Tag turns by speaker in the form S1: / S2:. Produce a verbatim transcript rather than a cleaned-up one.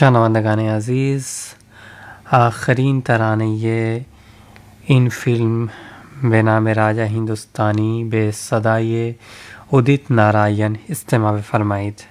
S1: शनवंदगान अज़ीज़, आखरीन तराने ये इन फिल्म बेनाम राजा हिंदुस्तानी बे सदाए उदित नारायण इस्तेमाल फरमाइद।